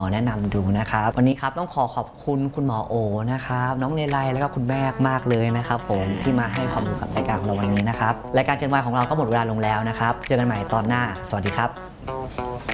แนะนำดูนะครับวันนี้ครับต้องขอบคุณคุณหมอโอนะครับน้องเลไลแล้วก็คุณแม่มากเลยนะครับผมที่มาให้ความรู้กับรายการของเราวันนี้นะครับรายการเจนวายของเราก็หมดเวลาลงแล้วนะครับเจอกันใหม่ตอนหน้าสวัสดีครับ